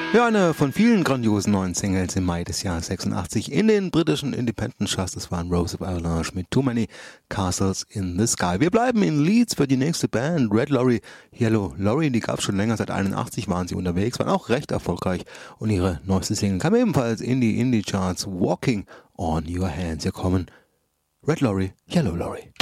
Ja, eine von vielen grandiosen neuen Singles im Mai des Jahres 86 in den britischen Independent Charts. Das waren Rose of Avalanche mit Too Many Castles in the Sky. Wir bleiben in Leeds für die nächste Band. Red Lorry, Yellow Lorry, die gab es schon länger, seit 81 waren sie unterwegs, waren auch recht erfolgreich und ihre neueste Single kam ebenfalls in die Indie Charts. Walking on Your Hands. Hier kommen Red Lorry, Yellow Lorry.